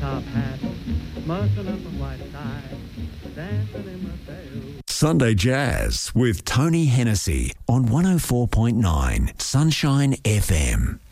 top hat, mussing up a white tie, dancing in my tail. Sunday Jazz with Tony Hennessy on 104.9 Sunshine FM.